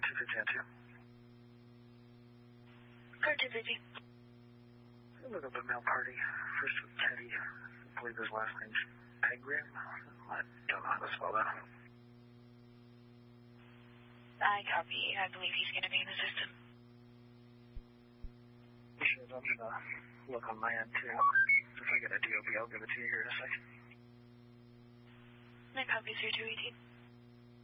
252. Car 250. Look up a male party. First with Teddy. I believe his last name's Pegram. I don't know how to spell that. I copy. I believe he's going to be in the system. Sure, I'm going to look on my end, too. If I get a DOB, I'll give it to you here in a second. I copy 3218.